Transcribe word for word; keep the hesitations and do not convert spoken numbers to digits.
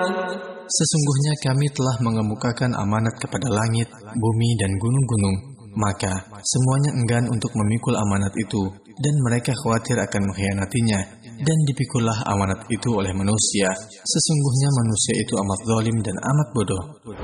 Sesungguhnya kami telah mengemukakan amanat kepada langit, bumi, dan gunung-gunung. Maka semuanya enggan untuk memikul amanat itu, dan mereka khawatir akan mengkhianatinya. Dan dipikullah amanat itu oleh manusia. Sesungguhnya manusia itu amat zalim dan amat bodoh.